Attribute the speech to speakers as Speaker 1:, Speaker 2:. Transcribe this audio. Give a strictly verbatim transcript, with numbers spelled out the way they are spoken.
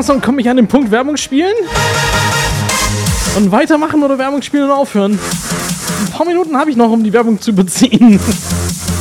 Speaker 1: langsam komme ich an den Punkt Werbung spielen. Und weitermachen oder Werbung spielen und aufhören. Ein paar Minuten habe ich noch, um die Werbung zu beziehen.